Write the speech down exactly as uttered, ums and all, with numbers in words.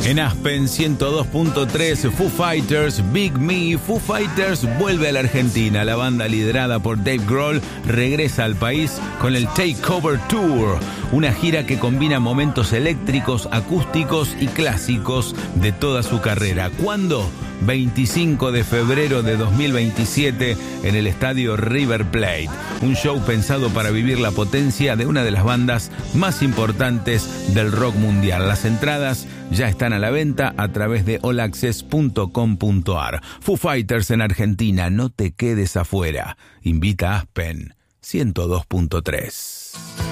En Aspen ciento dos punto tres, Foo Fighters, Big Me. Foo Fighters vuelve a la Argentina. La banda liderada por Dave Grohl regresa al país con el Takeover Tour, una gira que combina momentos eléctricos, acústicos y clásicos de toda su carrera. ¿Cuándo? veinticinco de febrero de dos mil veintisiete en el estadio River Plate. Un show pensado para vivir la potencia de una de las bandas más importantes del rock mundial. Las entradas ya están a la venta a través de all access punto com punto a r. Foo Fighters en Argentina, no te quedes afuera. Invita a Aspen ciento dos punto tres.